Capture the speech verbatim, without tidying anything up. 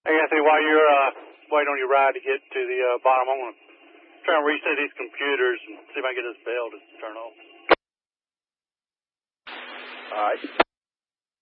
Hey, Anthony, while you're uh, waiting on your ride to get to the uh, bottom, I'm going to try and reset these computers and see if I can get this bell to turn off. All right.